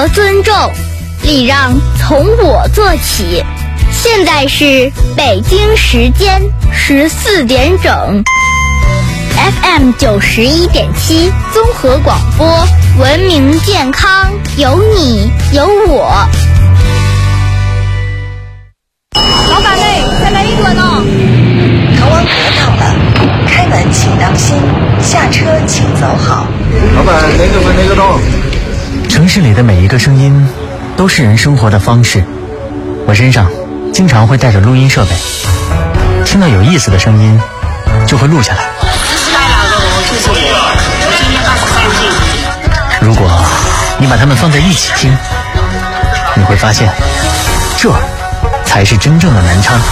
得尊重，礼让从我做起。现在是北京时间14点整。FM 91.7综合广播，文明健康，有你有我。 老板嘞，再来一顿哦。 头王河到了，开门请当心，下车请走好。 老板，哪个洞？ 城市里的每一个声音，都是人生活的方式。我身上经常会带着录音设备，听到有意思的声音，就会录下来。如果你把它们放在一起听，你会发现，这才是真正的南昌。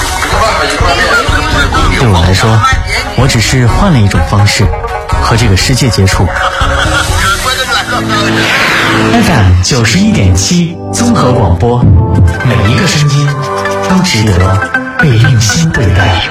对我来说，我只是换了一种方式和这个世界接触。FM 91.7综合广播，每一个声音都值得被用心对待。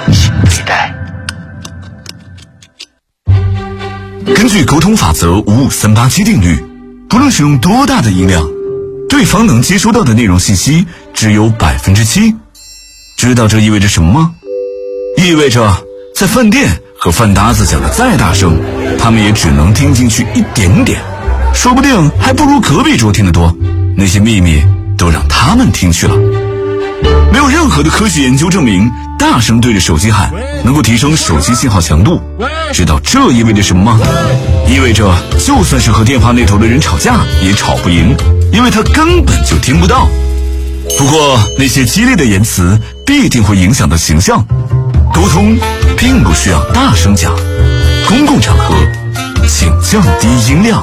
根据沟通法则55387定律，不论使用多大的音量，对方能接收到的内容信息只有7%。知道这意味着什么吗？意味着在饭店和饭搭子讲的再大声，他们也只能听进去一点点，说不定还不如隔壁桌听得多。那些秘密都让他们听去了。没有任何的科学研究证明大声对着手机喊能够提升手机信号强度。知道这意味着什么吗？意味着就算是和电话那头的人吵架也吵不赢，因为他根本就听不到。不过那些激烈的言辞必定会影响到形象。沟通并不需要大声讲，公共场合请降低音量。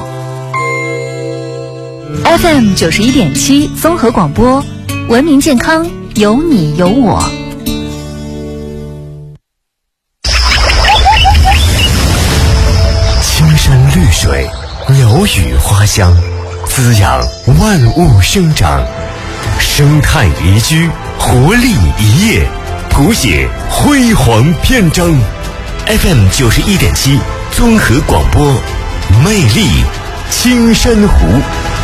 FM 91.7综合广播，文明健康，有你有我。 青山绿水，鸟语花香，滋养万物生长。生态宜居，活力一夜，谱写辉煌篇章。FM 91.7综合广播，魅力青山湖。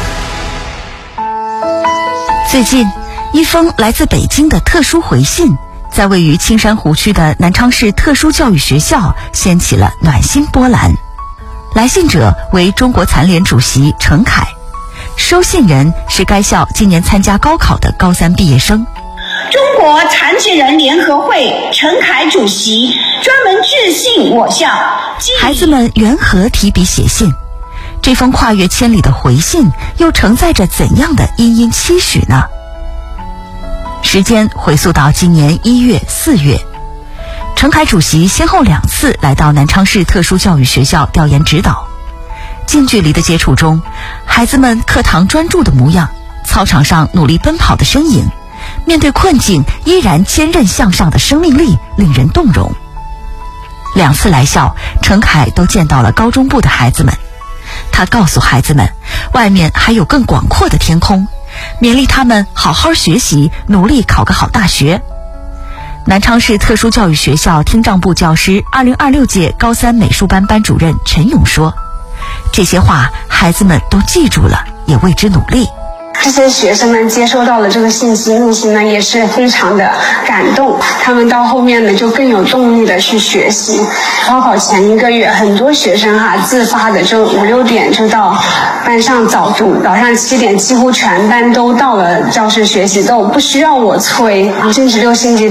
最近，一封来自北京的特殊回信，在位于青山湖区的南昌市特殊教育学校掀起了暖心波澜。来信者为中国残联主席陈凯，收信人是该校今年参加高考的高3毕业生。 中国残疾人联合会陈凯主席专门致信我校。 孩子们缘何提笔写信？这封跨越千里的回信又承载着怎样的殷殷期许呢？时间回溯到今年1月、4月，陈凯主席先后2次来到南昌市特殊教育学校调研指导。近距离的接触中，孩子们课堂专注的模样，操场上努力奔跑的身影，面对困境依然坚韧向上的生命力令人动容。2次来校，陈凯都见到了高中部的孩子们。他告诉孩子们，外面还有更广阔的天空，勉励他们好好学习，努力考个好大学。南昌市特殊教育学校听障部教师2026届高3美术班班主任陈勇说，这些话孩子们都记住了，也为之努力。 这些学生们接收到了这个信息，内心呢也是非常的感动，他们到后面呢就更有动力的去学习。高考前1个月，很多学生自发的就5、6点就到班上早读，早上7点几乎全班都到了教室学习，都不需要我催。星期六、星期